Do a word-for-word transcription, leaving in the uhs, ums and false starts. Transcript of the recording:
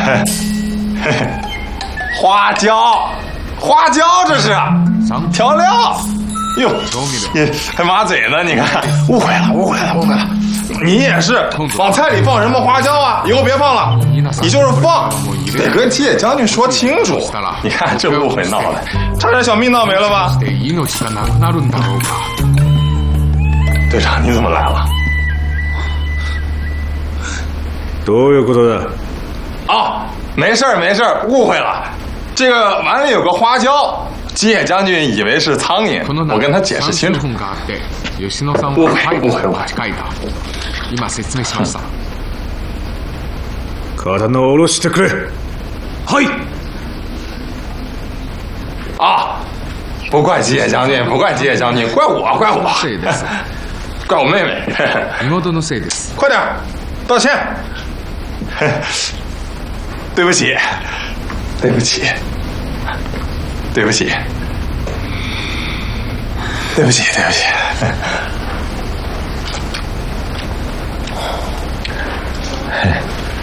花椒，花椒这是调料。哟，你还麻嘴呢？你看，误会了，误会了，误会了。你也是往菜里放什么花椒啊？以后别放了，你就是放，得跟吉野将军说清楚。你看这误会闹的，差点小命闹没了吧？队长，你怎么来了？ どういうことだ？ 哦，没事儿没事儿，误会了。这个碗里有个花椒，吉野将军以为是苍蝇，我跟他解释清楚。误会误会误会。 今説明しました。 刀を下ろしてくれ。はい。 啊，不怪吉野将军，不怪吉野将军，怪我，怪我，怪我妹妹。 妹のせいです。 快点，道歉。对不起，对不起，对不起，对不起，对不起。